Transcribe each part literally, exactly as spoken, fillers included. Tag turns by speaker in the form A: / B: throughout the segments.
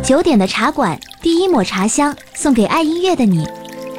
A: 九点的茶馆，第一抹茶香送给爱音乐的你。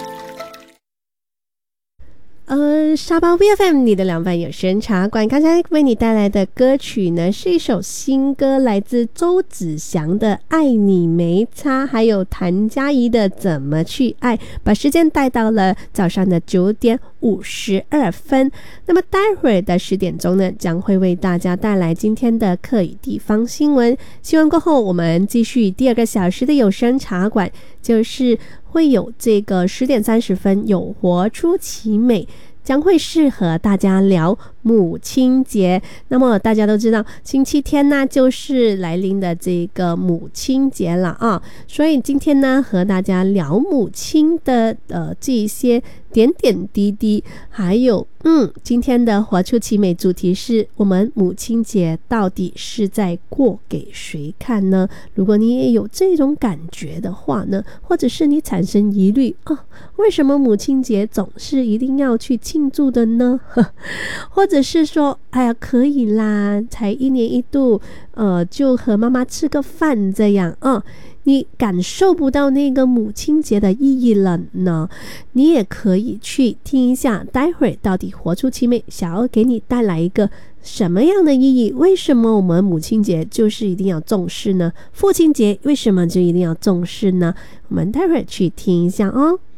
B: 呃，沙巴 V F M 你的两瓣有声茶馆，刚才为你带来的歌曲呢是一首新歌，来自周子祥的《爱你没差》，还有谭嘉怡的《怎么去爱》，把时间带到了早上的九点五十二分。那么待会儿的十点钟呢，将会为大家带来今天的客语地方新闻。新闻过后，我们继续第二个小时的有声茶馆，就是会有这个十点三十分有活出奇美，将会是和大家聊母亲节。那么大家都知道星期天呢就是来临的这个母亲节了啊，所以今天呢和大家聊母亲的呃这一些点点滴滴，还有嗯今天的活出奇美主题是我们母亲节到底是在过给谁看呢？如果你也有这种感觉的话呢，或者是你产生疑虑啊，为什么母亲节总是一定要去庆祝的呢？或者是说哎呀可以啦，才一年一度呃就和妈妈吃个饭这样啊，你感受不到那个母亲节的意义了呢？你也可以去听一下待会儿到底活出奇美想要给你带来一个什么样的意义？为什么我们母亲节就是一定要重视呢？父亲节为什么就一定要重视呢？我们待会儿去听一下哦。